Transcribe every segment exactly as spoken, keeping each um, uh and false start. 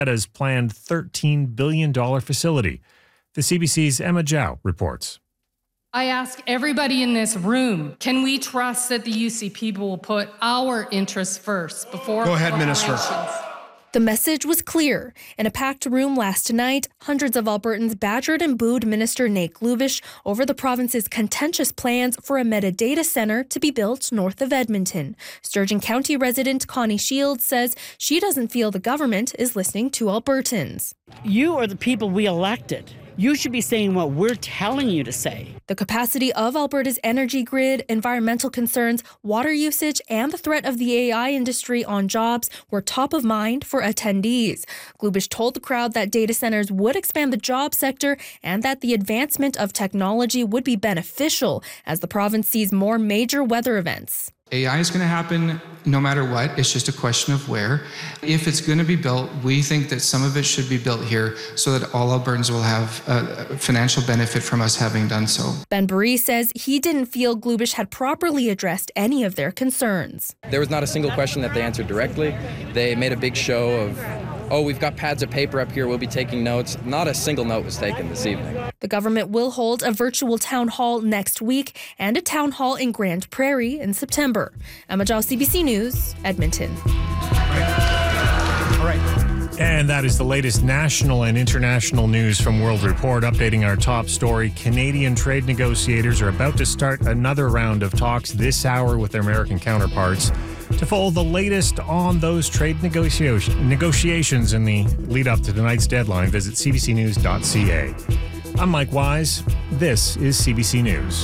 Alberta's planned thirteen billion dollars facility. The C B C's Emma Zhao reports. I ask everybody in this room, can we trust that the U C people will put our interests first before... Go ahead, Minister. The message was clear. In a packed room last night, hundreds of Albertans badgered and booed Minister Nate Glubish over the province's contentious plans for a metadata centre to be built north of Edmonton. Sturgeon County resident Connie Shields says she doesn't feel the government is listening to Albertans. You are the people we elected. You should be saying what we're telling you to say. The capacity of Alberta's energy grid, environmental concerns, water usage, and the threat of the A I industry on jobs were top of mind for attendees. Glubish told the crowd that data centers would expand the job sector and that the advancement of technology would be beneficial as the province sees more major weather events. A I is going to happen no matter what. It's just a question of where. If it's going to be built, we think that some of it should be built here so that all Albertans will have a financial benefit from us having done so. Ben Baree says he didn't feel Glubish had properly addressed any of their concerns. There was not a single question that they answered directly. They made a big show of, oh, we've got pads of paper up here, we'll be taking notes. Not a single note was taken this evening. The government will hold a virtual town hall next week and a town hall in Grand Prairie in September. Emma Zhao, C B C News, Edmonton. All right. And that is the latest national and international news from World Report. Updating our top story, Canadian trade negotiators are about to start another round of talks this hour with their American counterparts to follow the latest on those trade negotiation, negotiations in the lead up to tonight's deadline. Visit c b c news dot c a. I'm Mike Wise. This is C B C News.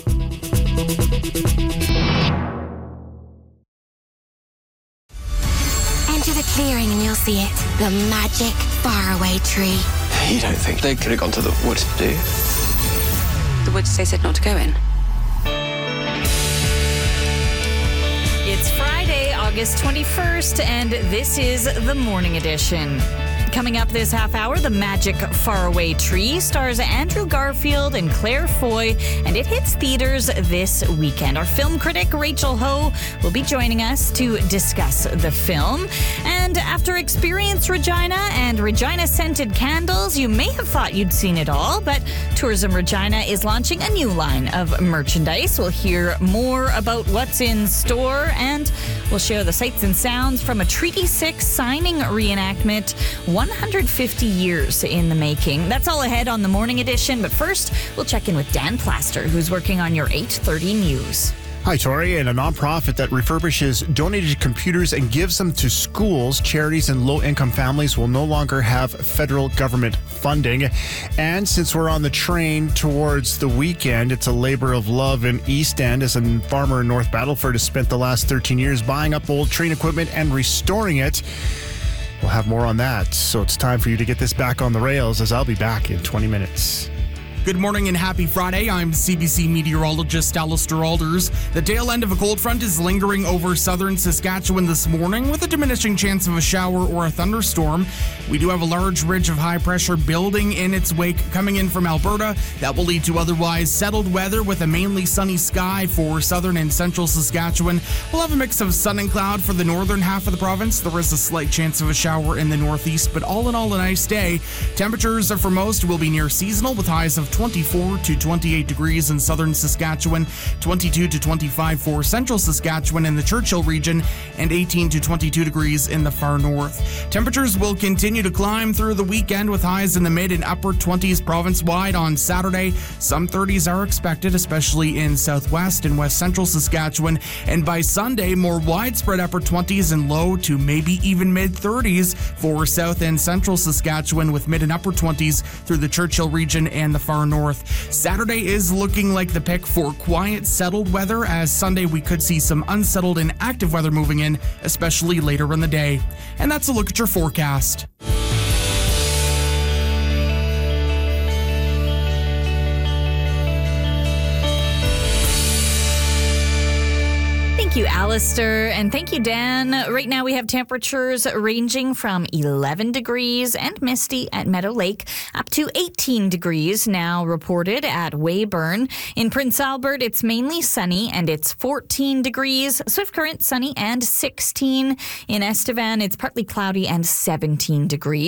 Enter the clearing and you'll see it. The magic faraway tree. You don't think they could have gone to the woods, do you? The woods they said not to go in. It's Friday, August twenty-first, and this is the Morning Edition. Coming up this half hour, The Magic Faraway Tree stars Andrew Garfield and Claire Foy, and it hits theaters this weekend. Our film critic, Rachel Ho, will be joining us to discuss the film. And after Experience Regina and Regina-scented candles, you may have thought you'd seen it all, but Tourism Regina is launching a new line of merchandise. We'll hear more about what's in store, and we'll share the sights and sounds from a Treaty six signing reenactment, one hundred fifty years in the making. That's all ahead on the Morning Edition, but first, we'll check in with Dan Plaster, who's working on your eight thirty news. Hi, Tori. And a nonprofit that refurbishes donated computers and gives them to schools, charities, and low-income families will no longer have federal government funding. And since we're on the train towards the weekend, it's a labor of love in East End as a farmer in North Battleford has spent the last thirteen years buying up old train equipment and restoring it. We'll have more on that. So it's time for you to get this back on the rails, as I'll be back in twenty minutes. Good morning and happy Friday. I'm C B C meteorologist Alistair Alders. The tail end of a cold front is lingering over southern Saskatchewan this morning with a diminishing chance of a shower or a thunderstorm. We do have a large ridge of high pressure building in its wake coming in from Alberta. That will lead to otherwise settled weather with a mainly sunny sky for southern and central Saskatchewan. We'll have a mix of sun and cloud for the northern half of the province. There is a slight chance of a shower in the northeast, but all in all a nice day. Temperatures for most will be near seasonal with highs of twenty-four to twenty-eight degrees in southern Saskatchewan, twenty-two to twenty-five for central Saskatchewan and the Churchill region, and eighteen to twenty-two degrees in the far north. Temperatures will continue to climb through the weekend with highs in the mid and upper twenties province-wide on Saturday. Some thirties are expected, especially in southwest and west central Saskatchewan, and by Sunday, more widespread upper twenties and low to maybe even mid thirties for south and central Saskatchewan, with mid and upper twenties through the Churchill region and the far north. Saturday is looking like the pick for quiet, settled weather, as Sunday we could see some unsettled and active weather moving in, especially later in the day. And that's a look at your forecast. Thank you, Alistair, and thank you, Dan. Right now we have temperatures ranging from eleven degrees and misty at Meadow Lake up to eighteen degrees now reported at Weyburn. In Prince Albert, it's mainly sunny and it's fourteen degrees. Swift Current, sunny and sixteen. In Estevan, it's partly cloudy and seventeen degrees.